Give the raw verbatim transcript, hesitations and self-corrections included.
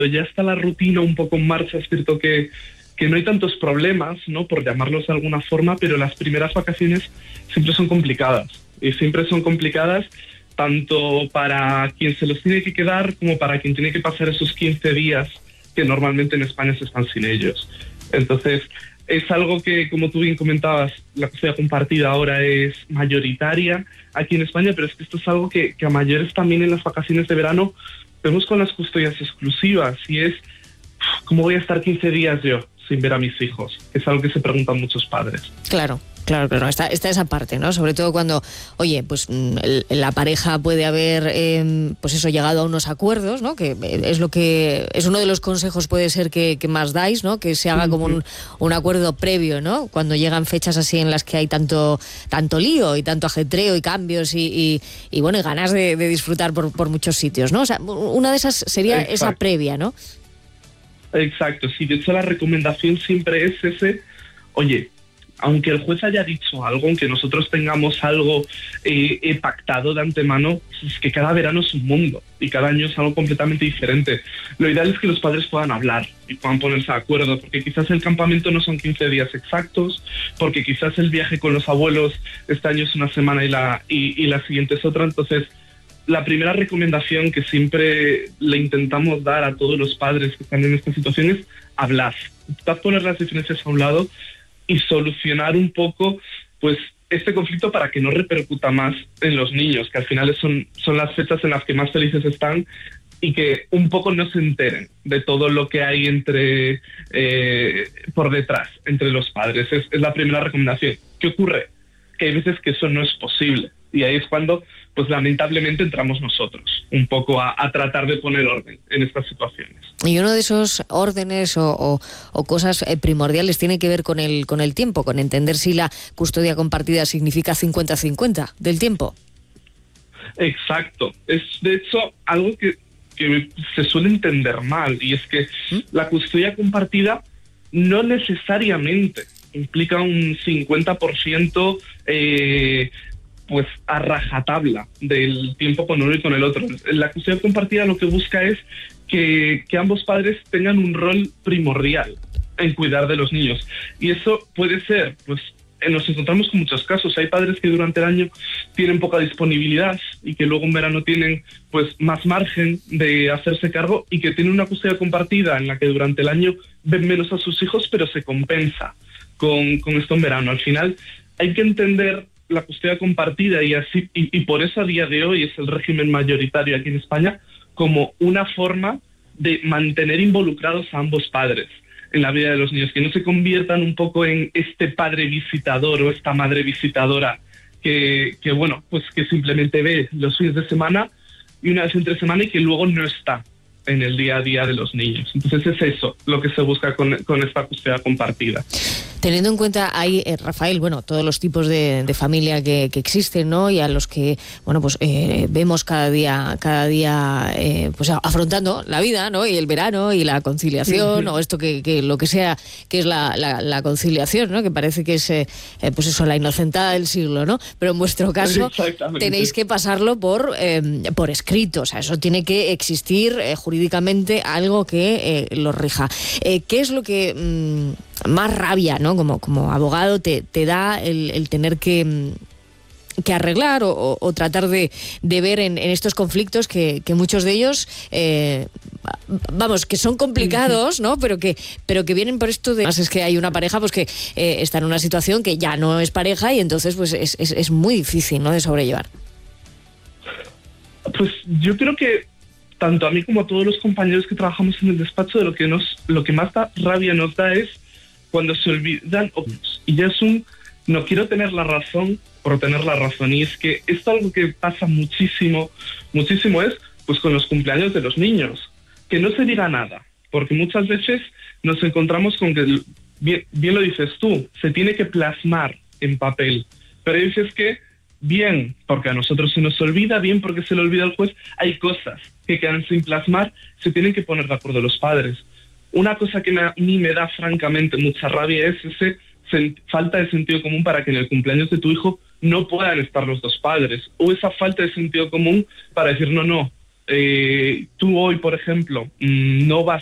ya está la rutina un poco en marcha, es cierto que, que no hay tantos problemas, ¿no?, por llamarlos de alguna forma, pero las primeras vacaciones siempre son complicadas, y siempre son complicadas tanto para quien se los tiene que quedar como para quien tiene que pasar esos quince días que normalmente en España se están sin ellos. Entonces, es algo que, como tú bien comentabas, la custodia compartida ahora es mayoritaria aquí en España, pero es que esto es algo que, que a mayores también en las vacaciones de verano vemos con las custodias exclusivas, y es, ¿cómo voy a estar quince días yo sin ver a mis hijos? Es algo que se preguntan muchos padres. Claro. Claro, claro, está, está esa parte, ¿no? Sobre todo cuando, oye, pues el, la pareja puede haber, eh, pues eso, llegado a unos acuerdos, ¿no? Que es lo que es uno de los consejos, puede ser que, que más dais, ¿no? Que se haga como un, un acuerdo previo, ¿no? Cuando llegan fechas así en las que hay tanto, tanto lío y tanto ajetreo y cambios y, y, y bueno, y ganas de, de disfrutar por, por muchos sitios, ¿no? O sea, una de esas sería Exacto. esa previa, ¿no? Exacto, sí, de hecho la recomendación siempre es ese, oye, aunque el juez haya dicho algo, aunque nosotros tengamos algo eh, eh, pactado de antemano, es que cada verano es un mundo y cada año es algo completamente diferente. Lo ideal es que los padres puedan hablar y puedan ponerse de acuerdo, porque quizás el campamento no son quince días exactos, porque quizás el viaje con los abuelos este año es una semana y la, y, y la siguiente es otra. Entonces, la primera recomendación que siempre le intentamos dar a todos los padres que están en esta situación es hablar, poner las diferencias a un lado y solucionar un poco, pues, este conflicto para que no repercuta más en los niños, que al final son, son las fechas en las que más felices están, y que un poco no se enteren de todo lo que hay entre eh, por detrás, entre los padres. Es, es la primera recomendación. ¿Qué ocurre? Que hay veces que eso no es posible, y ahí es cuando, pues lamentablemente, entramos nosotros un poco a, a tratar de poner orden en estas situaciones. Y uno de esos órdenes o, o, o cosas primordiales tiene que ver con el, con el tiempo, con entender si la custodia compartida significa cincuenta cincuenta del tiempo. Exacto. Es, de hecho, algo que, que se suele entender mal, y es que ¿Mm? la custodia compartida no necesariamente implica un cincuenta por ciento eh, pues a rajatabla del tiempo con uno y con el otro. La custodia compartida lo que busca es que, que ambos padres tengan un rol primordial en cuidar de los niños. Y eso puede ser, pues nos encontramos con muchos casos. Hay padres que durante el año tienen poca disponibilidad y que luego en verano tienen pues más margen de hacerse cargo, y que tienen una custodia compartida en la que durante el año ven menos a sus hijos, pero se compensa con, con esto en verano. Al final hay que entender la custodia compartida, y así y, y por eso a día de hoy es el régimen mayoritario aquí en España, como una forma de mantener involucrados a ambos padres en la vida de los niños, que no se conviertan un poco en este padre visitador o esta madre visitadora que, que bueno, pues que simplemente ve los fines de semana y una vez entre semana, y que luego no está en el día a día de los niños. Entonces es eso lo que se busca con, con esta custodia compartida. Teniendo en cuenta ahí, eh, Rafael, bueno, todos los tipos de, de familia que, que existen, ¿no? Y a los que, bueno, pues eh, vemos cada día, cada día, eh, pues afrontando la vida, ¿no? Y el verano y la conciliación, uh-huh. o esto que, que lo que sea, que es la, la, la conciliación, ¿no? Que parece que es, eh, pues eso, la inocentada del siglo, ¿no? Pero en vuestro caso tenéis que pasarlo por, eh, por escrito, o sea, eso tiene que existir eh, jurídicamente algo que eh, lo rija. Eh, ¿Qué es lo que mmm, más rabia, ¿no? Como, como abogado te, te da el, el tener que, que arreglar o, o tratar de, de ver en, en estos conflictos que, que muchos de ellos, eh, vamos, que son complicados, ¿no? Pero que, pero que vienen por esto de... Es que hay una pareja pues que eh, está en una situación que ya no es pareja, y entonces pues es, es, es muy difícil, ¿no? De sobrellevar. Pues yo creo que tanto a mí como a todos los compañeros que trabajamos en el despacho, de lo que nos, lo que más da rabia nos da es cuando se olvidan, y ya es un no quiero tener la razón por tener la razón. Y es que esto algo que pasa muchísimo, muchísimo es pues con los cumpleaños de los niños, que no se diga nada, porque muchas veces nos encontramos con que, bien, bien lo dices tú, se tiene que plasmar en papel, pero hay veces que, bien porque a nosotros se nos olvida, bien porque se le olvida al juez, hay cosas que quedan sin plasmar, se tienen que poner de acuerdo los padres. Una cosa que me, a mí me da francamente mucha rabia es esa falta de sentido común para que en el cumpleaños de tu hijo no puedan estar los dos padres, o esa falta de sentido común para decir no, no, eh, tú hoy, por ejemplo, no vas